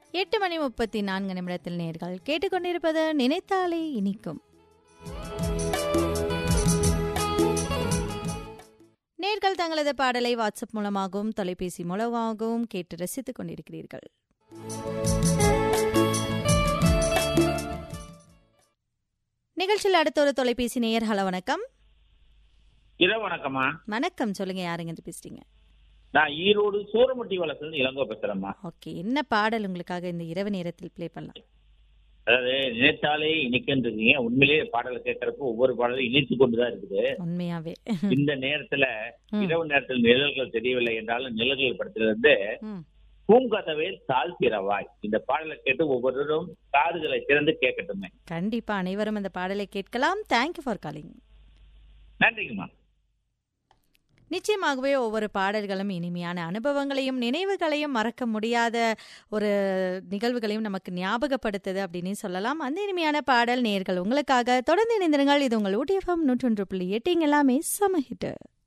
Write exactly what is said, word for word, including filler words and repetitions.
எட்டு மணி முப்பத்தி நான்கு நிமிடத்தில் நேர்கள் கேட்டுக்கொண்டிருப்பது நினைத்தாலே இனிக்கும். நேர்கள் தங்களது பாடலை வாட்ஸ்அப் மூலமாகவும் தொலைபேசி மூலமாகவும் கேட்டு ரசித்துக் கொண்டிருக்கிறீர்கள். நிகழ்ச்சியில் அடுத்த ஒரு தொலைபேசி நேயர். ஹலோ, வணக்கம். இரவு வணக்கம்மா. வணக்கம், சொல்லுங்க, யாருங்க பேசுறீங்க? நான் ஈரோடு சூரமுட்டி வளத்துல இளங்கோ பேசுறேம்மா. ஓகே, என்ன பாடல் உங்களுக்காக இந்த இரவு நேரத்தில் பிளே பண்ணலாம்? அதாவது நினைத்தாலே இனிக்கின்றீங்க. உண்மையிலேயே பாடலை கேட்கறப்போ ஒவ்வொரு பாடலும் இனித்து கொண்டுதான் இருக்குது. உண்மையாவே இந்த நேரத்துல இரவு நேரத்தில் நிழல்கள் தெரியவில்லை என்றாலும் நிழல்கள் படத்துல இருந்து பூங்கதவே தாழ்த்திரவாய் இந்த பாடலை கேட்டு ஒவ்வொருவரும் காதுகளை திறந்து கேட்கட்டுமே. கண்டிப்பா அனைவரும் அந்த பாடலை கேட்கலாம். Thank you for calling. நன்றிங்கம்மா. நிச்சயமாகவே ஒவ்வொரு பாடல்களும் இனிமையான அனுபவங்களையும் நினைவுகளையும் மறக்க முடியாத ஒரு நிகழ்வுகளையும் நமக்கு ஞாபகப்படுத்துது அப்படின்னு சொல்லலாம். அந்த இனிமையான பாடல் நேயர்கள் உங்களுக்காக. தொடர்ந்து இணைந்திருங்கள். இது உங்கள் ஊட்டி எஃப்எம் நூற்றொன்று புள்ளி எட்டு. எல்லாமே சமஹிட்டு.